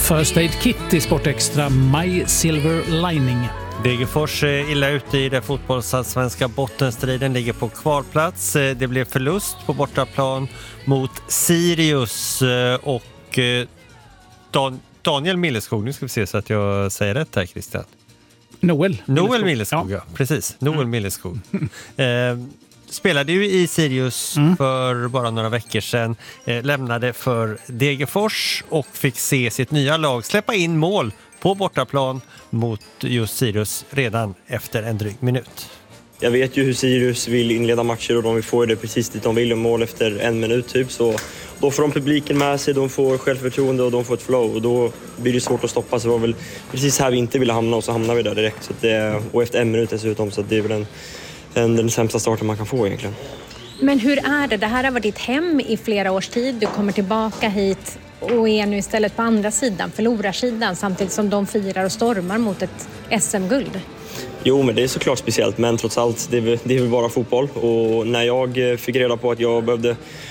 First Aid Kit i Sportextra, My Silver Lining. Degerfors är illa ute i den fotbollsallsvenska bottenstriden, ligger på kvalplats. Det blev förlust på bortaplan mot Sirius och Daniel Milleskog. Nu ska vi se så att jag säger rätt här, Christian. Noel Milleskog, ja. Precis. Noel Milleskog. Spelade ju i Sirius för bara några veckor sedan, lämnade för Degerfors och fick se sitt nya lag släppa in mål på bortaplan mot just Sirius redan efter en dryg minut. Jag vet ju hur Sirius vill inleda matcher och de vill få det precis dit de vill, mål efter en minut typ. Så då får de publiken med sig, de får självförtroende och de får ett flow och då blir det svårt att stoppa. Så det var väl precis här vi inte ville hamna och så hamnar vi där direkt. Så och efter en minut dessutom, så det är väl den sämsta starten man kan få egentligen. Men hur är det? Det här har varit ditt hem i flera års tid. Du kommer tillbaka hit och är nu istället på andra sidan, förlorarsidan, samtidigt som de firar och stormar mot ett SM-guld. Jo, men det är såklart speciellt, men trots allt, det är väl bara fotboll. Och när jag fick reda på att jag behövde